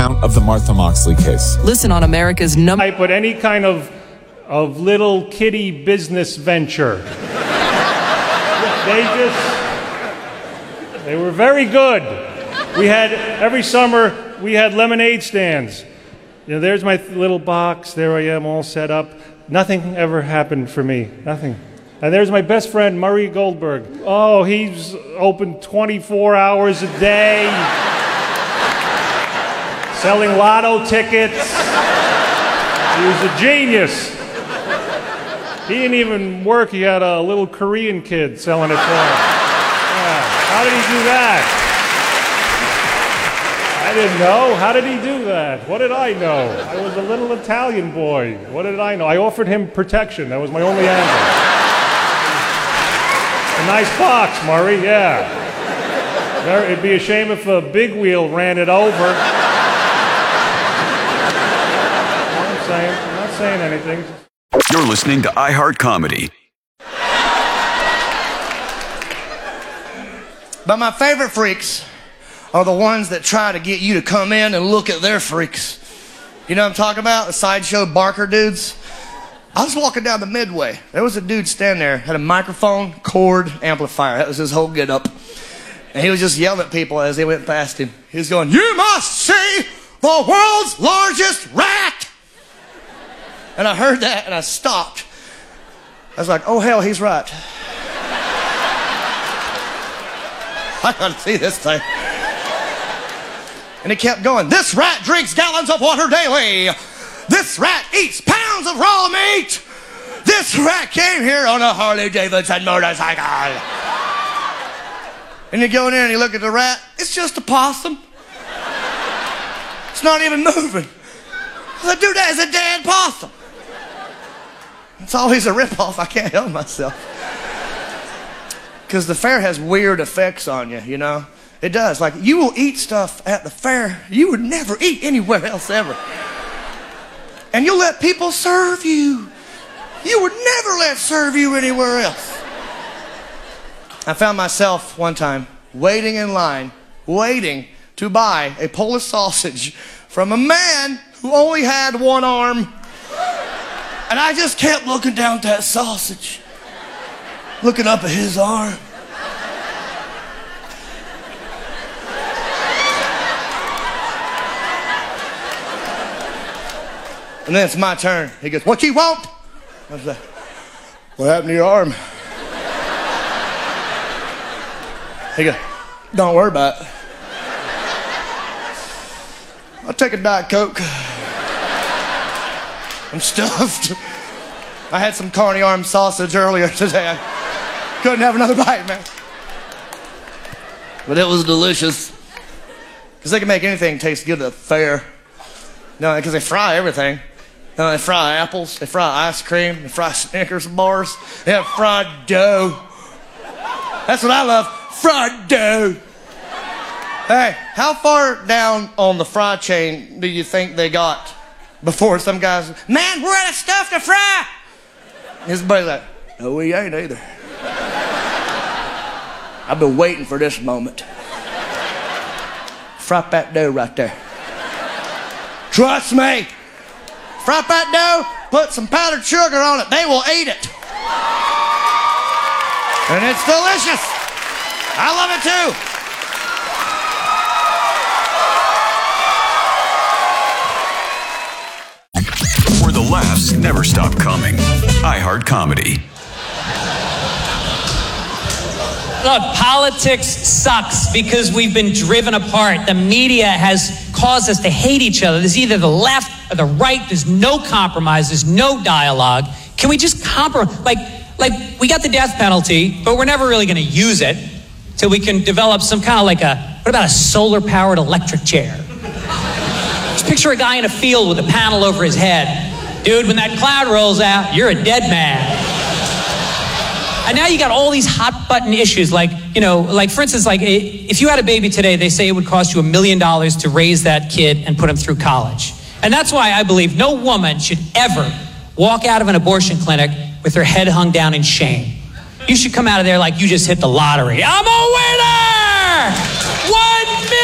account of the Martha Moxley case. Listen on America's number. But any kind of little kitty business venture. They were very good. Every summer, we had lemonade stands. There's my little box. There I am, all set up. Nothing ever happened for me. Nothing. And there's my best friend, Murray Goldberg. Oh, he's open 24 hours a day, selling lotto tickets. He was a genius. He didn't even work. He had a little Korean kid selling it for him. Yeah. How did he do that? I didn't know. How did he do that? What did I know? I was a little Italian boy. What did I know? I offered him protection. That was my only angle. A nice box, Murray, yeah. It'd be a shame if a big wheel ran it over. I'm not saying anything. You're listening to iHeart Comedy. But my favorite freaks are the ones that try to get you to come in and look at their freaks. You know what I'm talking about? The sideshow barker dudes. I was walking down the Midway. There was a dude standing there, had a microphone, cord, amplifier. That was his whole get-up. And he was just yelling at people as they went past him. He was going, "You must see the world's largest rat!" And I heard that and I stopped. I was like, oh hell, he's right. I gotta see this thing. And he kept going, "This rat drinks gallons of water daily. This rat eats pounds of raw meat. This rat came here on a Harley Davidson motorcycle." And you go in there and you look at the rat, it's just a possum. It's not even moving. I said, dude, that is a dead possum. It's always a ripoff. I can't help myself. Because the fair has weird effects on you, you know? It does. Like, you will eat stuff at the fair you would never eat anywhere else ever. And you'll let people serve you. You would never let serve you anywhere else. I found myself one time waiting in line, waiting to buy a Polish sausage from a man who only had one arm. And I just kept looking down at that sausage, looking up at his arm. And then it's my turn. He goes, "What you want?" I was like, "What happened to your arm?" He goes, "Don't worry about it. I'll take a Diet Coke. I'm stuffed. I had some carny arm sausage earlier today. I couldn't have another bite, man." But it was delicious. Because they can make anything taste good at the fair. No, because they fry everything. No, they fry apples, they fry ice cream, they fry Snickers bars, they have fried dough. That's what I love, fried dough. Hey, how far down on the fry chain do you think they got before some guys, "Man, we're out of stuff to fry"? His buddy's like, "No, we ain't either. I've been waiting for this moment. Fry that dough right there. Trust me. Fry that dough, put some powdered sugar on it. They will eat it. And it's delicious. I love it too." Where the laughs never stop coming. iHeart Comedy. Look, politics sucks because we've been driven apart. The media has caused us to hate each other. There's either the left or the right. There's no compromise. There's no dialogue. Can we just compromise? Like we got the death penalty, but we're never really going to use it till we can develop some kind of what about a solar-powered electric chair? Just picture a guy in a field with a panel over his head. Dude, when that cloud rolls out, you're a dead man. And now you got all these hot button issues like for instance, if you had a baby today, they say it would cost you $1 million to raise that kid and put him through college. And that's why I believe no woman should ever walk out of an abortion clinic with her head hung down in shame. You should come out of there like you just hit the lottery. I'm a winner! $1 million!